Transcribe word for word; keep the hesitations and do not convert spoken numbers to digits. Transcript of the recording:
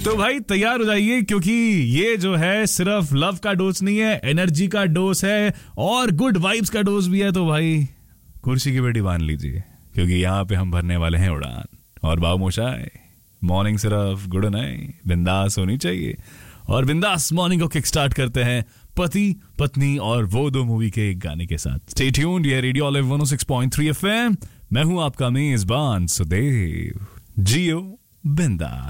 तो भाई तैयार हो जाइए, क्योंकि ये जो है सिर्फ लव का डोज नहीं है, एनर्जी का डोज है और गुड वाइब्स का डोज भी है। तो भाई कुर्सी की बेटी बांध लीजिए, क्योंकि यहाँ पे हम भरने वाले हैं उड़ान। और बाबू मोशाय, मॉर्निंग सिर्फ गुड नहीं, बिंदास होनी चाहिए। और बिंदास मॉर्निंग को किक स्टार्ट करते हैं पति पत्नी और वो दो मूवी के एक गाने के साथ। स्टे ट्यून्ड, ये रेडियो ऑलिव वन ओ सिक्स पॉइंट थ्री एफएम। मैं हूं आपका मेजबान सुदेव। जियो बिंदास।